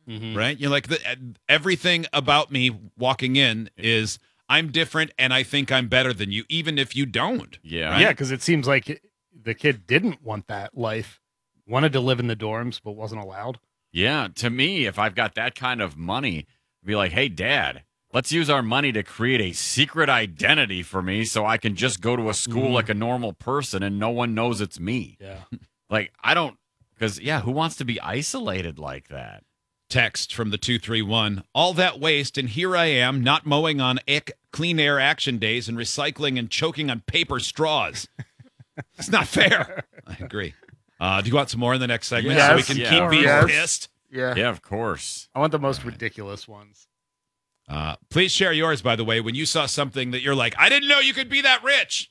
right? You're like, everything about me walking in is I'm different and I think I'm better than you, even if you don't. Yeah. Right? Yeah, because it seems like the kid didn't want that life, wanted to live in the dorms, but wasn't allowed. Yeah, to me, if I've got that kind of money, I'd be like, hey, Dad, let's use our money to create a secret identity for me so I can just go to a school like a normal person and no one knows it's me. Yeah. Like, I don't, because, who wants to be isolated like that? Text from the 231. All that waste, and here I am, not mowing on clean air action days and recycling and choking on paper straws. It's not fair. I agree. Do you want some more in the next segment so we can keep being pissed? Yeah. Yeah, of course. I want the most ridiculous ones. Please share yours, by the way, when you saw something that you're like, I didn't know you could be that rich.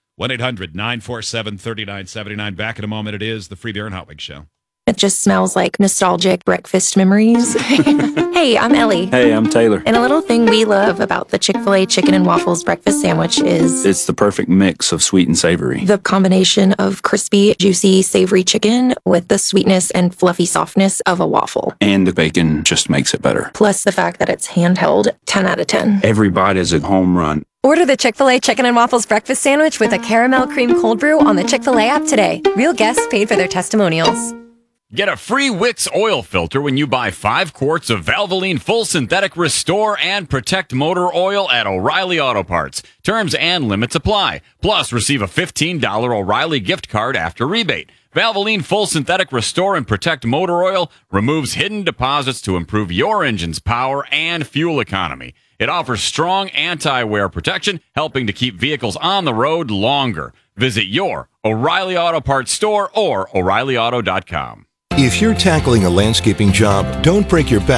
1-800-947-3979. Back in a moment. It is the Free Beer and Hot Wings Show. It just smells like nostalgic breakfast memories. Hey, I'm Ellie. Hey, I'm Taylor. And a little thing we love about the Chick-fil-A chicken and waffles breakfast sandwich is It's the perfect mix of sweet and savory. the combination of crispy, juicy, savory chicken with the sweetness and fluffy softness of a waffle. And the bacon just makes it better. Plus the fact that it's handheld, 10 out of 10. Every bite is a home run. Order the Chick-fil-A Chicken and Waffles Breakfast Sandwich with a caramel cream cold brew on the Chick-fil-A app today. Real guests paid for their testimonials. Get a free Wix oil filter when you buy 5 quarts of Valvoline Full Synthetic Restore and Protect Motor Oil at O'Reilly Auto Parts. Terms and limits apply. Plus, receive a $15 O'Reilly gift card after rebate. Valvoline Full Synthetic Restore and Protect Motor Oil removes hidden deposits to improve your engine's power and fuel economy. It offers strong anti-wear protection, helping to keep vehicles on the road longer. Visit your O'Reilly Auto Parts store or O'ReillyAuto.com. If you're tackling a landscaping job, don't break your back